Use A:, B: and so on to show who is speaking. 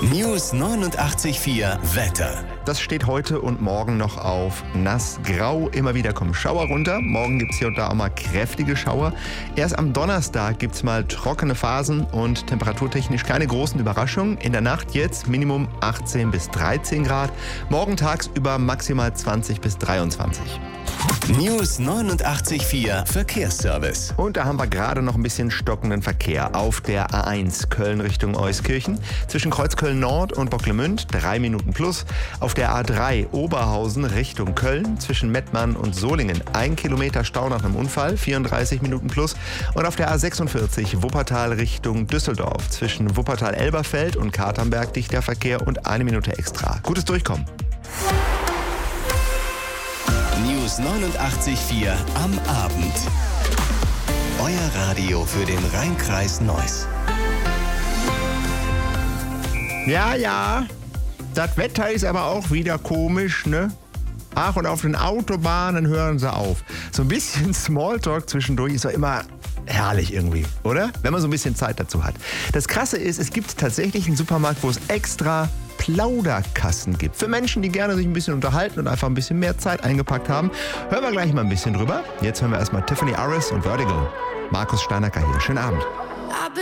A: News 89.4 Wetter.
B: Das steht heute und morgen noch auf nass, grau. Immer wieder kommen Schauer runter. Morgen gibt es hier und da auch mal kräftige Schauer. Erst am Donnerstag gibt es mal trockene Phasen und temperaturtechnisch keine großen Überraschungen. In der Nacht jetzt Minimum 18 bis 13 Grad. Morgen tagsüber maximal 20 bis 23.
A: News 89.4 Verkehrsservice.
B: Und da haben wir gerade noch ein bisschen stockenden Verkehr auf der A1 Köln Richtung Euskirchen. Zwischen Kreuzköln Nord und Bocklemünd 3 Minuten plus. Auf der A3 Oberhausen Richtung Köln zwischen Mettmann und Solingen 1 Kilometer Stau nach einem Unfall, 34 Minuten plus. Und auf der A46 Wuppertal Richtung Düsseldorf zwischen Wuppertal-Elberfeld und Katernberg dichter Verkehr und 1 Minute extra. Gutes Durchkommen.
A: News 89.4 am Abend. Euer Radio für den Rhein-Kreis Neuss.
B: Ja, das Wetter ist aber auch wieder komisch, ne? Ach, und auf den Autobahnen hören sie auf. So ein bisschen Smalltalk zwischendurch ist doch immer herrlich irgendwie, oder? Wenn man so ein bisschen Zeit dazu hat. Das Krasse ist, es gibt tatsächlich einen Supermarkt, wo es extra Plauderkassen gibt. Für Menschen, die gerne sich ein bisschen unterhalten und einfach ein bisschen mehr Zeit eingepackt haben. Hören wir gleich mal ein bisschen drüber. Jetzt hören wir erstmal Tiffany Arris und Vertigo. Markus Steinacker hier. Schönen Abend.